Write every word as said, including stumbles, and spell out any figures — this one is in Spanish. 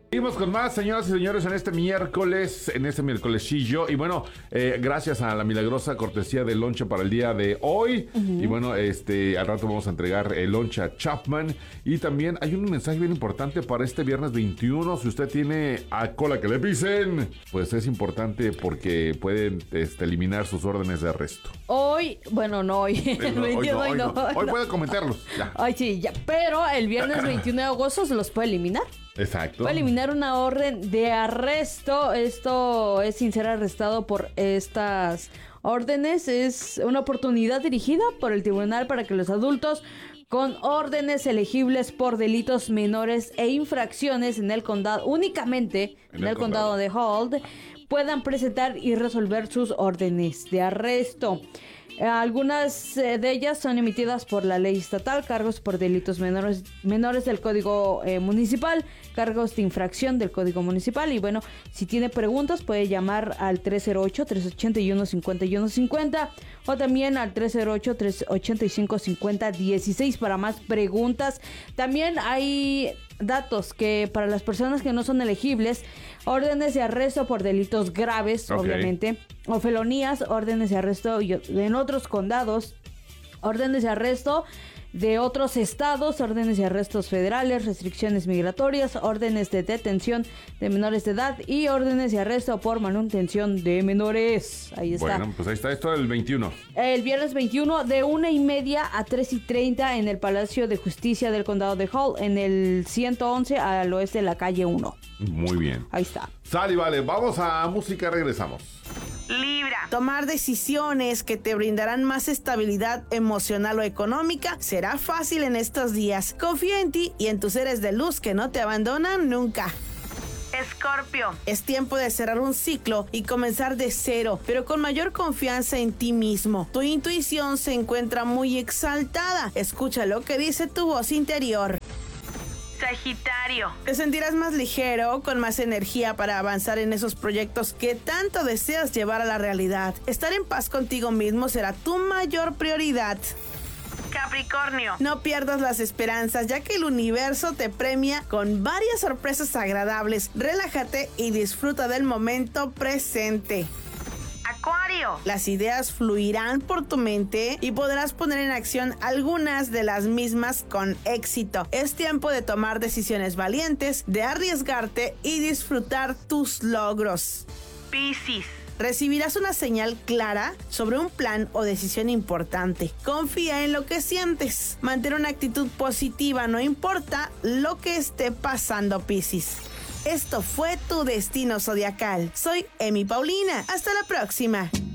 Seguimos con más, señoras y señores, en este miércoles, en este miércolesillo. Y bueno, eh, gracias a la milagrosa cortesía del lonche para el día de hoy. Uh-huh. Y bueno, este al rato vamos a entregar el lonche a Chapman. Y también hay un mensaje bien importante para este viernes veintiuno. Si usted tiene a cola que le pisen, pues es importante porque pueden este, eliminar sus órdenes de arresto. Hoy, bueno, no hoy. El no, veintiuno, hoy no, hoy, no. hoy no. Hoy puede comentarlos. Ya. Ay, sí, ya. Pero el viernes veintiuno de agosto se los puede eliminar. Exacto. Puede eliminar una orden de arresto. Esto es sin ser arrestado por estas órdenes. Es una oportunidad dirigida por el tribunal para que los adultos con órdenes elegibles por delitos menores e infracciones en el condado, únicamente en, en el, el condado. condado de Holt, puedan presentar y resolver sus órdenes de arresto. Algunas de ellas son emitidas por la ley estatal, cargos por delitos menores, menores del Código eh, Municipal, cargos de infracción del Código Municipal. Y bueno, si tiene preguntas puede llamar al tres cero ocho, tres ocho uno, cinco uno cinco cero o también al tres cero ocho, tres ocho cinco, cinco cero uno seis para más preguntas. También hay datos que para las personas que no son elegibles, órdenes de arresto por delitos graves, okay, obviamente, o felonías, órdenes de arresto en otros condados, órdenes de arresto de otros estados, órdenes de arrestos federales, restricciones migratorias, órdenes de detención de menores de edad y órdenes de arresto por manutención de menores. Ahí está. Bueno, pues ahí está esto el veintiuno. El viernes veintiuno de una y media a tres y treinta en el Palacio de Justicia del Condado de Hall, en el ciento once al oeste de la calle uno. Muy bien. Ahí está. Sale, vale, vamos a música, regresamos. Libra. Tomar decisiones que te brindarán más estabilidad emocional o económica será fácil en estos días. Confía en ti y en tus seres de luz que no te abandonan nunca. Escorpio. Es tiempo de cerrar un ciclo y comenzar de cero, pero con mayor confianza en ti mismo. Tu intuición se encuentra muy exaltada. Escucha lo que dice tu voz interior. Sagitario. Te sentirás más ligero, con más energía para avanzar en esos proyectos que tanto deseas llevar a la realidad. Estar en paz contigo mismo será tu mayor prioridad. Capricornio. No pierdas las esperanzas, ya que el universo te premia con varias sorpresas agradables. Relájate y disfruta del momento presente. Acuario. Las ideas fluirán por tu mente y podrás poner en acción algunas de las mismas con éxito. Es tiempo de tomar decisiones valientes, de arriesgarte y disfrutar tus logros. Piscis. Recibirás una señal clara sobre un plan o decisión importante. Confía en lo que sientes. Mantén una actitud positiva, no importa lo que esté pasando, Piscis. Esto fue tu destino zodiacal. Soy Emi Paulina. Hasta la próxima.